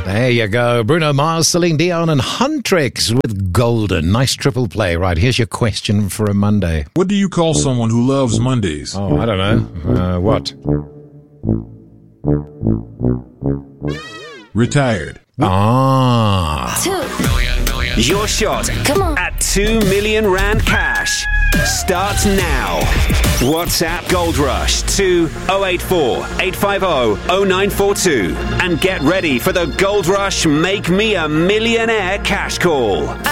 There you go. Bruno Mars, Celine Dion and Huntrix with Golden. Nice triple play. Right, here's your question for a Monday. What do you call someone who loves Mondays? Oh, I don't know. What? Retired. Ah. 2 million. Your shot Come on. at 2 million rand cash starts now. WhatsApp Gold Rush to 084 850 0942 and get ready for the Gold Rush Make Me a Millionaire cash call.